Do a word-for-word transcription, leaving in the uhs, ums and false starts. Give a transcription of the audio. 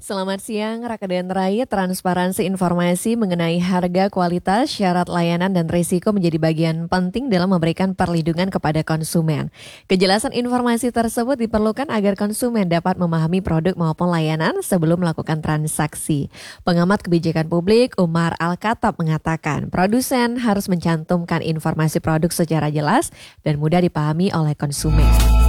Selamat siang, Raka dan Rai. Transparansi informasi mengenai harga, kualitas, syarat layanan, dan risiko menjadi bagian penting dalam memberikan perlindungan kepada konsumen. Kejelasan informasi tersebut diperlukan agar konsumen dapat memahami produk maupun layanan sebelum melakukan transaksi. Pengamat kebijakan publik Umar Al-Khattab mengatakan, produsen harus mencantumkan informasi produk secara jelas dan mudah dipahami oleh konsumen.